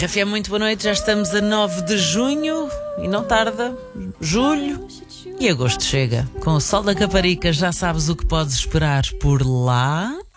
RFM, muito boa noite. Já estamos a 9 de junho e não tarda. Julho e agosto chega. Com o sol da Caparica já sabes o que podes esperar por lá.